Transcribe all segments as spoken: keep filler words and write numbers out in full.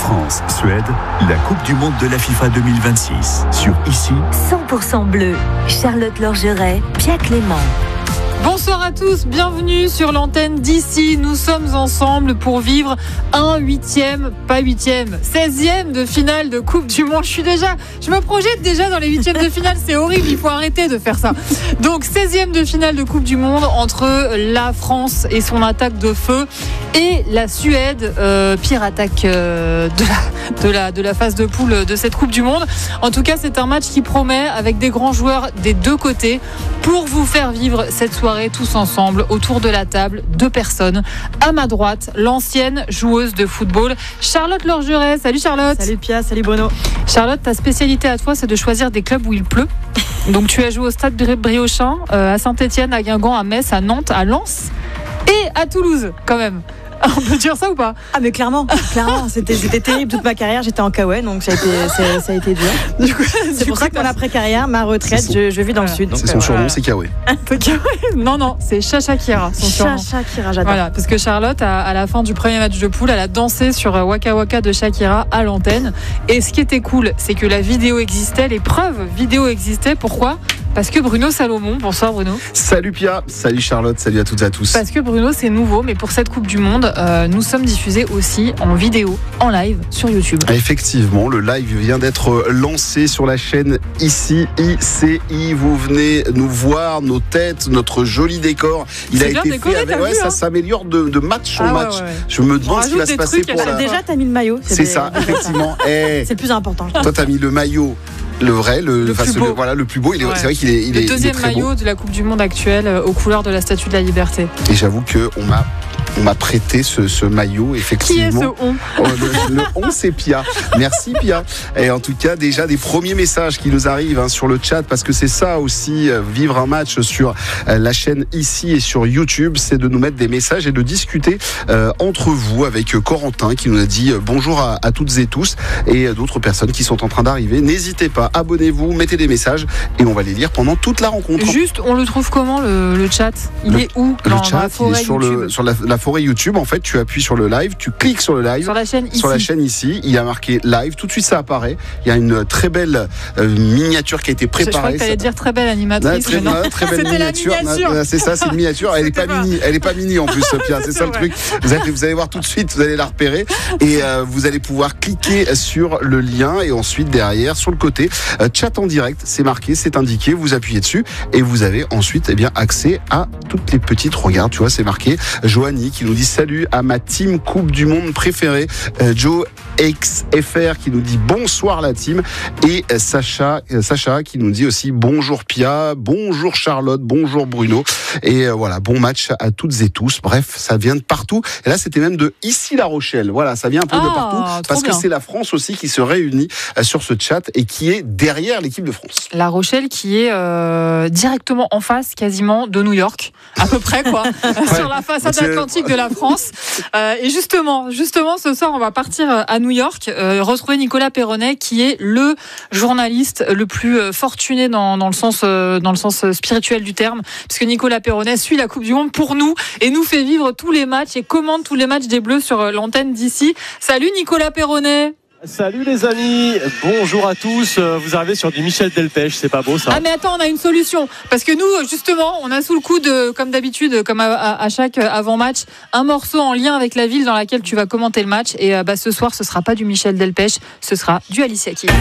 France-Suède, la Coupe du Monde de la FIFA deux mille vingt-six. Sur Ici, cent pour cent bleu. Charlotte Lorgeret, Pia Clément. Bonsoir à tous, bienvenue sur l'antenne d'Ici. Nous sommes ensemble pour vivre un huitième, pas huitième, seizième de finale de Coupe du Monde. Je suis déjà, je me projette déjà dans les huitièmes de finale, c'est horrible, il faut arrêter de faire ça. Donc seizième de finale de Coupe du Monde entre la France et son attaque de feu et la Suède, euh, pire attaque euh, de, la, de, la, de la phase de poule de cette Coupe du Monde. En tout cas, c'est un match qui promet avec des grands joueurs des deux côtés pour vous faire vivre cette soirée tous ensemble autour de la table, deux personnes. À ma droite, l'ancienne joueuse de football, Charlotte Lorgeret. Salut Charlotte. Salut Pia, salut Bruno. Charlotte, ta spécialité à toi, c'est de choisir des clubs où il pleut. Donc tu as joué au Stade Briochin, euh, à Saint-Etienne, à Guingamp, à Metz, à Nantes, à Lens et à Toulouse quand même. On peut dire ça ou pas? Ah mais clairement, clairement, c'était, c'était terrible toute ma carrière, j'étais en K O N, donc ça a été, ça, ça a été dur. Du coup, c'est pour ça que mon après-carrière, ma retraite, son... je, je vis dans voilà. le sud. Donc c'est son euh, surnom, voilà. C'est K O N. Non, non, c'est Chacha Kira. Chacha Kira, j'adore. Voilà, parce que Charlotte, à, à la fin du premier match de poule, elle a dansé sur Waka Waka de Shakira à l'antenne. Et ce qui était cool, c'est que la vidéo existait, les preuves vidéo existaient. Pourquoi ? Parce que Bruno Salomon, bonsoir Bruno. Salut Pia, salut Charlotte, salut à toutes et à tous. Parce que Bruno, c'est nouveau, mais pour cette Coupe du Monde, euh, nous sommes diffusés aussi en vidéo, en live, sur YouTube. Effectivement, le live vient d'être lancé sur la chaîne Ici, I C I. Vous venez nous voir, nos têtes, notre joli décor. Il c'est a bien été décoré, fait avec... t'as ouais, vu, ça hein s'améliore de, de match en ah, match. Ouais, ouais. Je me demande ce qui va se passer pour la... Déjà, t'as mis le maillot. C'est, c'est des... ça, effectivement. hey. C'est le plus important. Toi, t'as mis le maillot. Le vrai, le, le, plus le, voilà, le plus beau. Il est, ouais. C'est vrai qu'il est, il le est, deuxième il est très maillot beau. de la Coupe du Monde actuelle euh, aux couleurs de la Statue de la Liberté. Et j'avoue qu'on m'a, on m'a prêté ce, ce maillot, effectivement. Qui est ce on oh, le, le on, c'est Pia. Merci Pia. Et en tout cas, déjà des premiers messages qui nous arrivent hein, sur le chat, parce que c'est ça aussi, euh, vivre un match sur euh, la chaîne Ici et sur YouTube, c'est de nous mettre des messages et de discuter euh, entre vous avec euh, Corentin qui nous a dit euh, bonjour à, à toutes et tous et euh, d'autres personnes qui sont en train d'arriver. N'hésitez pas, abonnez-vous, mettez des messages et on va les lire pendant toute la rencontre. Juste, on le trouve comment le, le chat? Il le, est où? Le dans, chat, dans la forêt il est sur, le, sur la, la forêt YouTube. En fait, tu appuies sur le live, tu cliques sur le live. Sur la chaîne Ici. Sur la chaîne Ici, il y a marqué live. Tout de suite, ça apparaît. Il y a une très belle euh, miniature qui a été préparée. Je crois que tu allais dire très belle animatrice. Non, très, non, très belle miniature. miniature. Non, c'est ça, c'est une miniature. Elle n'est pas, pas mini. Elle est pas mini en plus, Pia. C'est, c'est ça vrai. Le truc. Vous allez, vous allez voir tout de suite. Vous allez la repérer et euh, vous allez pouvoir cliquer sur le lien et ensuite derrière, sur le côté, euh, chat en direct. C'est marqué, c'est indiqué. Vous appuyez dessus et vous avez ensuite eh bien accès à toutes les petites. Regarde, tu vois, c'est marqué. Joanie qui nous dit salut à ma team Coupe du Monde préférée. Euh, Joe X F R qui nous dit bonsoir la team et euh, Sacha, euh, Sacha qui nous dit aussi bonjour Pia, bonjour Charlotte, bonjour Bruno et euh, voilà, bon match à toutes et tous. Bref, ça vient de partout. Et là, c'était même de Ici La Rochelle. Voilà, ça vient un peu ah, de partout parce bien. Que c'est la France aussi qui se réunit euh, sur ce chat et qui est derrière l'équipe de France. La Rochelle qui est euh, directement en face quasiment de New York, à peu près quoi, ouais. Sur la façade c'est... atlantique de la France. Euh, et justement, justement, ce soir, on va partir à New York, euh, retrouver Nicolas Perronnet, qui est le journaliste le plus fortuné dans, dans le sens, euh, dans le sens spirituel du terme, puisque Nicolas Perronnet suit la Coupe du Monde pour nous et nous fait vivre tous les matchs et commande tous les matchs des Bleus sur l'antenne d'Ici. Salut Nicolas Perronnet. Salut les amis, bonjour à tous. Vous arrivez sur du Michel Delpech, c'est pas beau ça? Ah mais attends, on a une solution parce que nous justement, on a sous le coude, comme d'habitude, comme à, à, à chaque avant-match, un morceau en lien avec la ville dans laquelle tu vas commenter le match. Et bah, ce soir, ce sera pas du Michel Delpech, ce sera du Alicia Keys.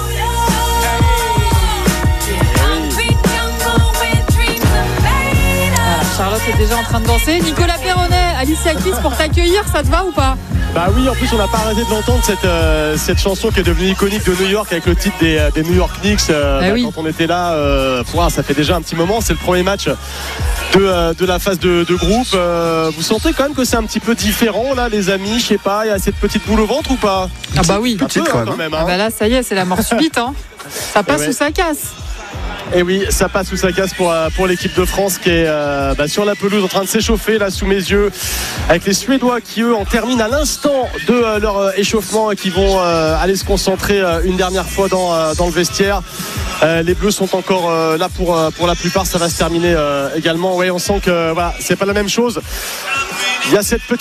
Charlotte est déjà en train de danser. Nicolas Perronnet, Alicia Keys pour t'accueillir, ça te va ou pas? Bah oui, en plus on n'a pas arrêté de l'entendre cette, euh, cette chanson qui est devenue iconique de New York avec le titre des, des New York Knicks euh, bah bah, oui. Quand on était là, euh, wow, ça fait déjà un petit moment, c'est le premier match de, euh, de la phase de, de groupe. Euh, vous sentez quand même que c'est un petit peu différent là les amis, je sais pas, il y a cette petite boule au ventre ou pas? Ah bah oui, petite peu, quand hein, même, quand même hein. Ah bah là ça y est, c'est la mort subite hein. Ça passe ouais. Ou ça casse. Et oui, ça passe ou ça casse pour, pour l'équipe de France qui est euh, bah, sur la pelouse en train de s'échauffer là sous mes yeux avec les Suédois qui eux en terminent à l'instant de euh, leur euh, échauffement et qui vont euh, aller se concentrer euh, une dernière fois dans, euh, dans le vestiaire. Euh, les Bleus sont encore euh, là pour, euh, pour la plupart, ça va se terminer euh, également. Ouais, on sent que voilà, c'est pas la même chose. Il y a cette petite